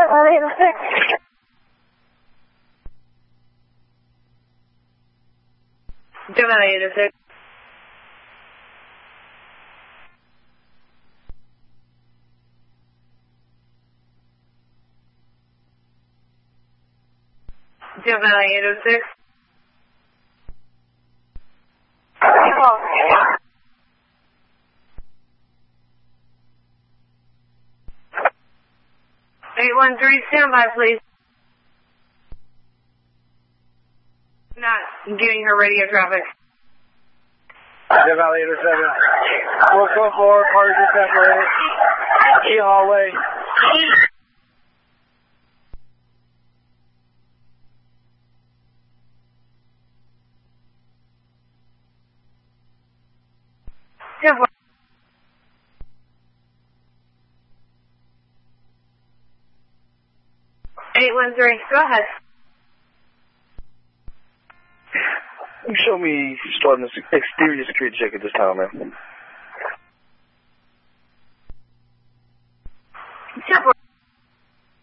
Gemini 806. Gemini 806. Oh. 813, stand by, please. Not getting her radio traffic. Gemini 807. 444, cars are separated. Key hallway. Yeah, 813, go ahead. Show me starting this exterior security check at this time, man. Temporary.